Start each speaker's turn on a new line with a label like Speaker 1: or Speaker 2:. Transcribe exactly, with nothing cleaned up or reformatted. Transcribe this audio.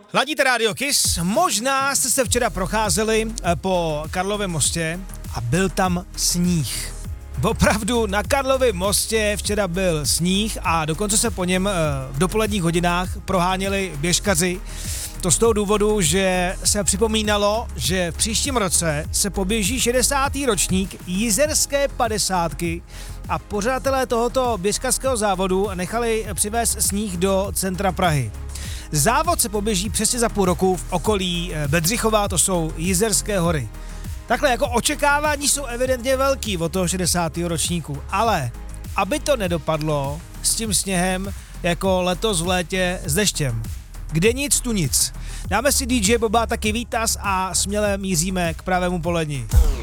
Speaker 1: Ladíte Radio Kiss, možná jste se včera procházeli po Karlově mostě a byl tam sníh. Opravdu na Karlově mostě včera byl sníh a dokonce se po něm v dopoledních hodinách proháněli běžkaři. To z toho důvodu, že se připomínalo, že v příštím roce se poběží šedesátý ročník Jizerské padesátky a pořadatelé tohoto běžkařského závodu nechali přivést sníh do centra Prahy. Závod se poběží přesně za půl roku v okolí Bedřichova, to jsou Jizerské hory. Takhle jako očekávání jsou evidentně velký od toho šedesátého ročníku, ale aby to nedopadlo s tím sněhem jako letos v létě s deštěm. Kde nic, tu nic. Dáme si D J Boba taky výtaz a směle míříme k pravému poledni.